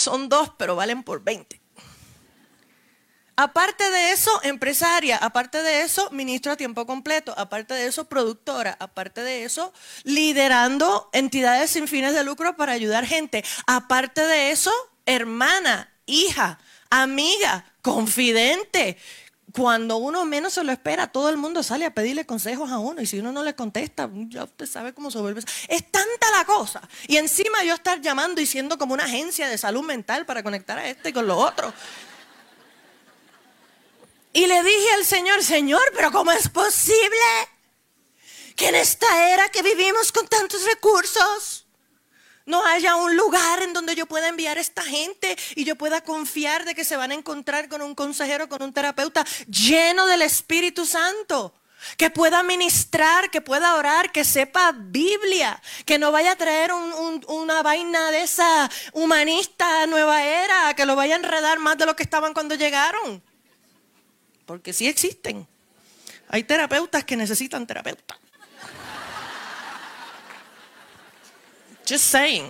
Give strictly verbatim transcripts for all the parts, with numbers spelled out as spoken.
Son dos, pero valen por veinte. Aparte de eso, empresaria. Aparte de eso, ministra a tiempo completo. Aparte de eso, productora. Aparte de eso, liderando entidades sin fines de lucro para ayudar gente. Aparte de eso, hermana, hija, amiga, confidente. Cuando uno menos se lo espera, todo el mundo sale a pedirle consejos a uno. Y si uno no le contesta, ya usted sabe cómo se vuelve. Es tanta la cosa. Y encima yo estar llamando y siendo como una agencia de salud mental para conectar a este con los otros. Y le dije al Señor, Señor, pero ¿cómo es posible que en esta era que vivimos con tantos recursos no haya un lugar en donde yo pueda enviar a esta gente y yo pueda confiar de que se van a encontrar con un consejero, con un terapeuta lleno del Espíritu Santo? Que pueda ministrar, que pueda orar, que sepa Biblia, que no vaya a traer un, un, una vaina de esa humanista nueva era, que lo vaya a enredar más de lo que estaban cuando llegaron. Porque sí existen. Hay terapeutas que necesitan terapeutas. Just saying.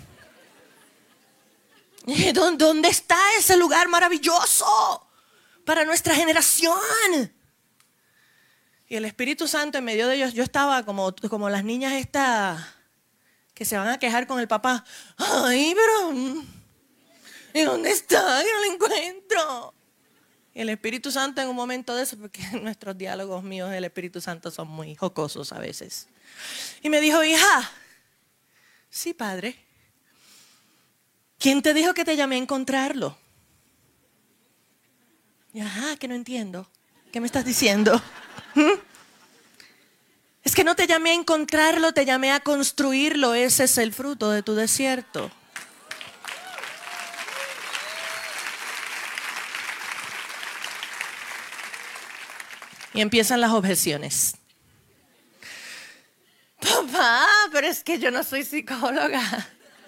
¿Dónde está ese lugar maravilloso para nuestra generación? Y el Espíritu Santo en medio de ellos, yo estaba como, como las niñas estas que se van a quejar con el papá. Ay, pero ¿y dónde está? Yo no lo encuentro. Y el Espíritu Santo en un momento de eso, porque nuestros diálogos míos del Espíritu Santo son muy jocosos a veces. Y me dijo, hija, sí, padre. ¿Quién te dijo que te llamé a encontrarlo? Y, ajá, que no entiendo. ¿Qué me estás diciendo? ¿Mm? Es que no te llamé a encontrarlo, te llamé a construirlo. Ese es el fruto de tu desierto. Y empiezan las objeciones. Papá, pero es que yo no soy psicóloga.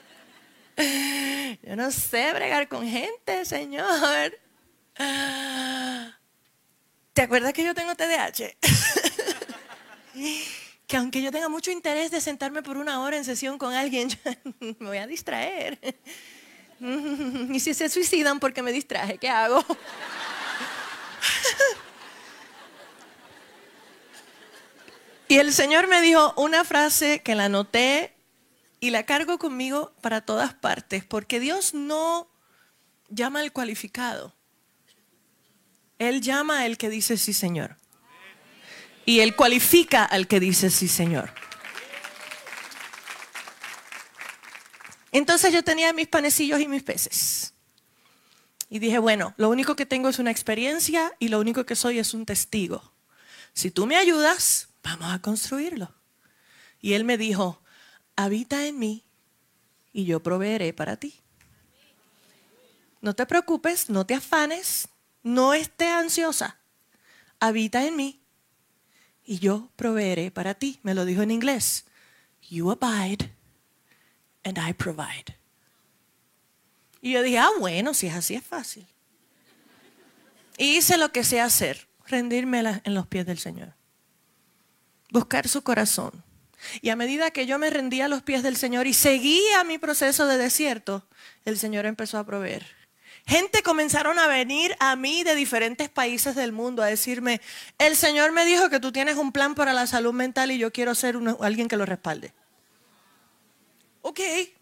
Yo no sé bregar con gente, Señor. ¿Te acuerdas que yo tengo T D A H? Que aunque yo tenga mucho interés de sentarme por una hora en sesión con alguien, yo me voy a distraer. Y si se suicidan porque me distraje, ¿qué hago? Y el Señor me dijo una frase que la anoté y la cargo conmigo para todas partes, porque Dios no llama al cualificado. Él llama al que dice sí, Señor. Y Él cualifica al que dice sí, Señor. Entonces yo tenía mis panecillos y mis peces. Y dije, bueno, lo único que tengo es una experiencia y lo único que soy es un testigo. Si tú me ayudas, vamos a construirlo. Y Él me dijo, habita en mí y yo proveeré para ti. No te preocupes, no te afanes, no estés ansiosa. Habita en mí y yo proveeré para ti. Me lo dijo en inglés. You abide and I provide. Y yo dije, ah, bueno, si es así es fácil. Y hice lo que sé hacer, rendirme en los pies del Señor. Buscar su corazón. Y a medida que yo me rendía a los pies del Señor y seguía mi proceso de desierto, el Señor empezó a proveer. Gente comenzaron a venir a mí de diferentes países del mundo a decirme, el Señor me dijo que tú tienes un plan para la salud mental y yo quiero ser uno, alguien que lo respalde. Ok.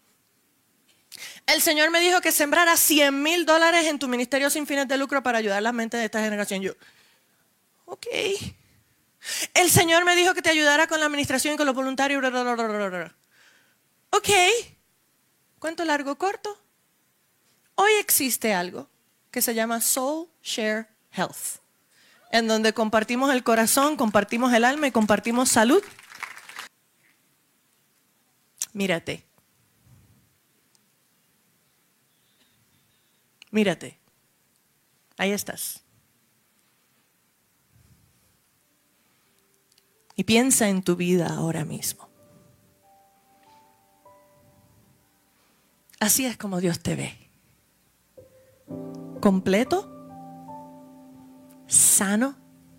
El Señor me dijo que sembrara cien mil dólares en tu ministerio sin fines de lucro para ayudar a la mente de esta generación. Yo, ok. El Señor me dijo que te ayudara con la administración y con los voluntarios. Bla, bla, bla, bla, bla. Ok. ¿Cuánto largo corto? Hoy existe algo que se llama Soul Share Health, en donde compartimos el corazón, compartimos el alma y compartimos salud. Mírate. Mírate. Ahí estás. Y piensa en tu vida ahora mismo. Así es como Dios te ve. Completo, sano,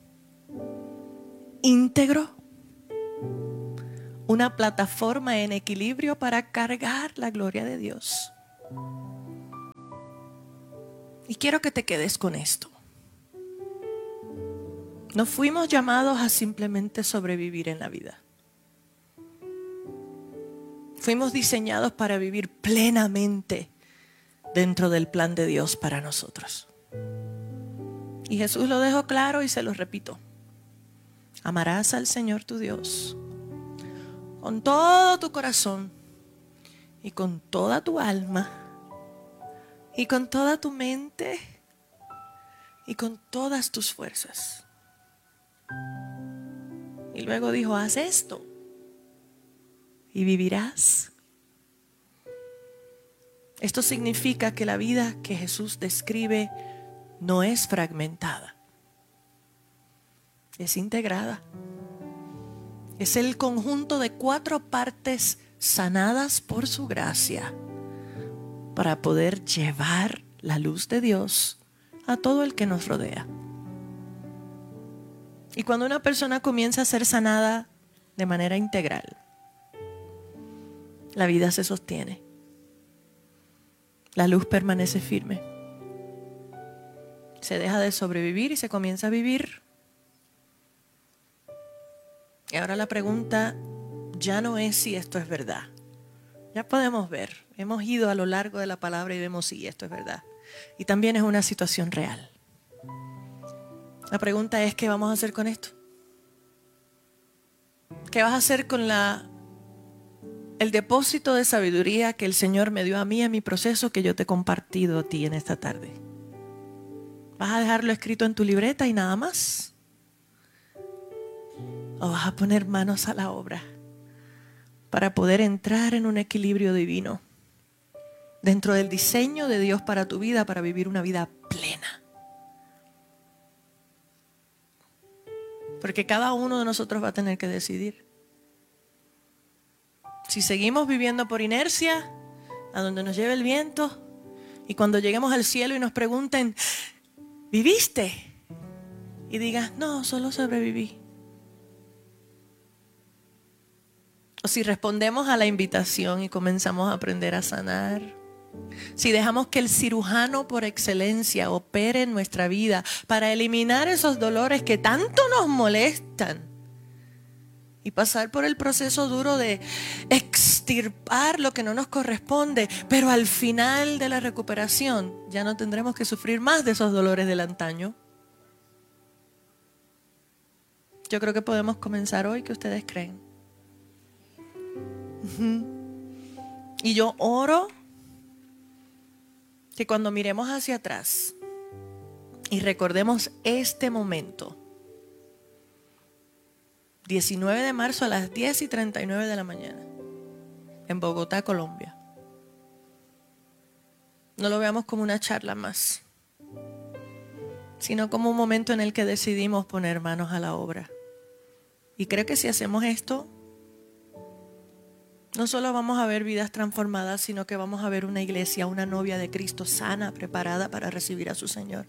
íntegro, una plataforma en equilibrio para cargar la gloria de Dios. Y quiero que te quedes con esto. No fuimos llamados a simplemente sobrevivir en la vida. Fuimos diseñados para vivir plenamente dentro del plan de Dios para nosotros. Y Jesús lo dejó claro y se lo repito. Amarás al Señor tu Dios con todo tu corazón y con toda tu alma y con toda tu mente y con todas tus fuerzas. Y luego dijo, haz esto y vivirás. Esto significa que la vida que Jesús describe no es fragmentada, es integrada. Es el conjunto de cuatro partes sanadas por su gracia para poder llevar la luz de Dios a todo el que nos rodea. Y cuando una persona comienza a ser sanada de manera integral, la vida se sostiene. La luz permanece firme. Se deja de sobrevivir y se comienza a vivir. Y ahora la pregunta ya no es si esto es verdad. Ya podemos ver. Hemos ido a lo largo de la palabra y vemos si esto es verdad. Y también es una situación real. La pregunta es, ¿qué vamos a hacer con esto? ¿Qué vas a hacer con la, el depósito de sabiduría que el Señor me dio a mí en mi proceso que yo te he compartido a ti en esta tarde? ¿Vas a dejarlo escrito en tu libreta y nada más? ¿O vas a poner manos a la obra para poder entrar en un equilibrio divino dentro del diseño de Dios para tu vida, para vivir una vida plena? Porque cada uno de nosotros va a tener que decidir. Si seguimos viviendo por inercia, a donde nos lleve el viento, y cuando lleguemos al cielo y nos pregunten, ¿viviste? Y digas, no, solo sobreviví. O si respondemos a la invitación y comenzamos a aprender a sanar. Si dejamos que el cirujano por excelencia opere en nuestra vida para eliminar esos dolores que tanto nos molestan y pasar por el proceso duro de extirpar lo que no nos corresponde, pero al final de la recuperación ya no tendremos que sufrir más de esos dolores del antaño. Yo creo que podemos comenzar hoy. ¿Qué ustedes creen? Uh-huh. Y yo oro que cuando miremos hacia atrás y recordemos este momento, diecinueve de marzo a las diez y treinta y nueve de la mañana, en Bogotá, Colombia, no lo veamos como una charla más, sino como un momento en el que decidimos poner manos a la obra. Y creo que si hacemos esto, no solo vamos a ver vidas transformadas, sino que vamos a ver una iglesia, una novia de Cristo sana, preparada para recibir a su Señor.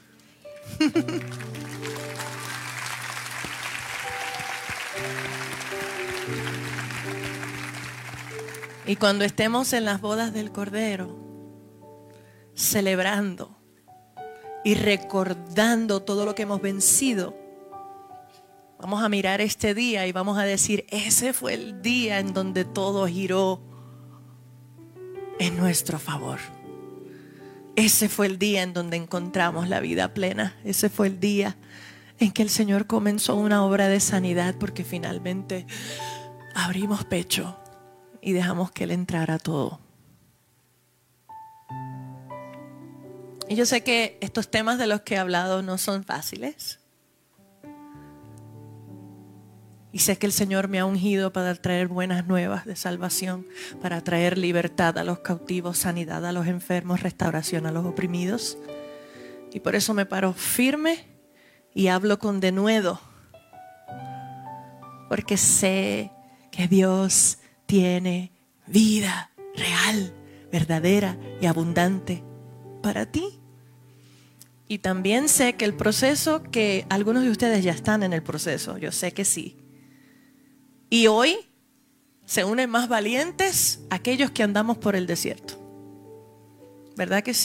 Y cuando estemos en las bodas del Cordero, celebrando y recordando todo lo que hemos vencido, vamos a mirar este día y vamos a decir, ese fue el día en donde todo giró en nuestro favor. Ese fue el día en donde encontramos la vida plena. Ese fue el día en que el Señor comenzó una obra de sanidad, porque finalmente abrimos pecho y dejamos que Él entrara todo. Y yo sé que estos temas de los que he hablado no son fáciles. Y sé que el Señor me ha ungido para traer buenas nuevas de salvación, para traer libertad a los cautivos, sanidad a los enfermos, restauración a los oprimidos. Y por eso me paro firme y hablo con denuedo, porque sé que Dios tiene vida real, verdadera y abundante para ti. Y también sé que el proceso, que algunos de ustedes ya están en el proceso, yo sé que sí. Y hoy se unen más valientes aquellos que andamos por el desierto. ¿Verdad que sí?